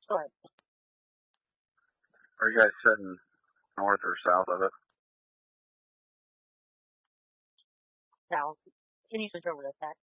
Go ahead. Are you guys sitting north or south of it? Now, can you switch over to that?